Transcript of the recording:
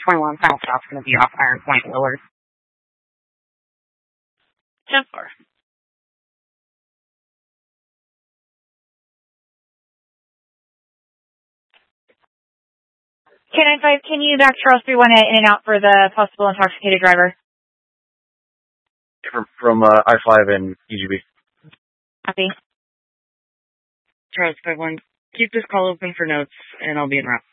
21 final stop's going to be off Iron Point Willard. 10-4. K95, can you back Charles 318 in and out for the possible intoxicated driver? From I-5 and EGB. Copy. Charles 51, keep this call open for notes, and I'll be en route.